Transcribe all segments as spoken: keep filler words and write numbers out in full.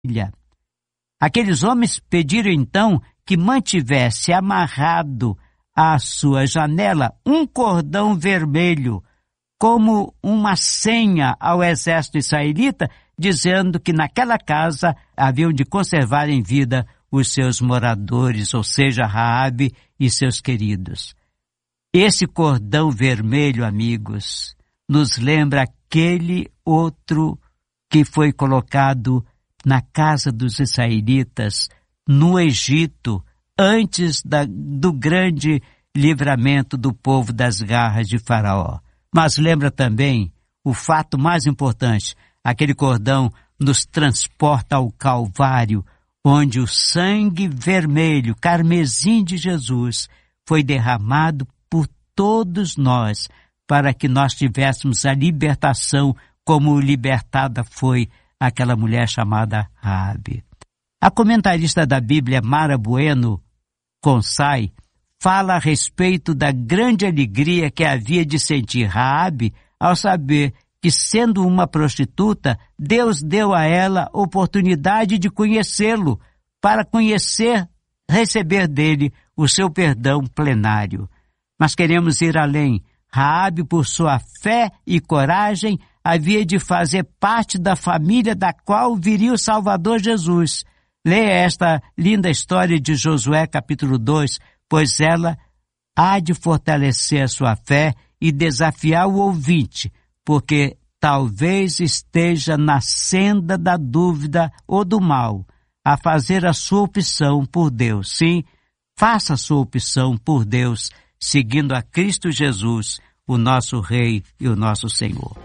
Aqueles homens pediram então que mantivesse amarrado à sua janela um cordão vermelho, como uma senha ao exército israelita, dizendo que naquela casa haviam de conservar em vida os seus moradores, ou seja, Raabe e seus queridos. Esse cordão vermelho, amigos, nos lembra aquele outro que foi colocado na casa dos israelitas, no Egito, antes da, do grande livramento do povo das garras de Faraó. Mas lembra também o fato mais importante: aquele cordão nos transporta ao Calvário, onde o sangue vermelho, carmesim de Jesus, foi derramado por todos nós, para que nós tivéssemos a libertação, como libertada foi aquela mulher chamada Raabe. A comentarista da Bíblia, Mara Bueno Consai, fala a respeito da grande alegria que havia de sentir Raabe ao saber que, sendo uma prostituta, Deus deu a ela oportunidade de conhecê-lo, para conhecer, receber dele o seu perdão plenário. Mas queremos ir além. Raabe, por sua fé e coragem, havia de fazer parte da família da qual viria o Salvador Jesus. Leia esta linda história de Josué, capítulo dois, pois ela há de fortalecer a sua fé e desafiar o ouvinte, porque talvez esteja na senda da dúvida ou do mal, a fazer a sua opção por Deus. Sim, faça a sua opção por Deus, seguindo a Cristo Jesus, o nosso Rei e o nosso Senhor.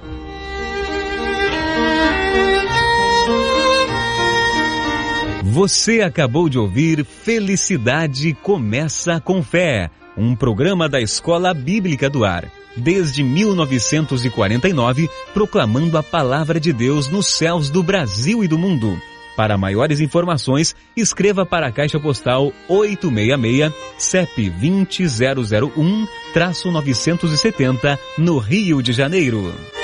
Você acabou de ouvir Felicidade Começa com Fé, um programa da Escola Bíblica do Ar, desde mil novecentos e quarenta e nove, proclamando a palavra de Deus nos céus do Brasil e do mundo. Para maiores informações, escreva para a Caixa Postal oito seis seis, C E P vinte mil um, novecentos e setenta, no Rio de Janeiro.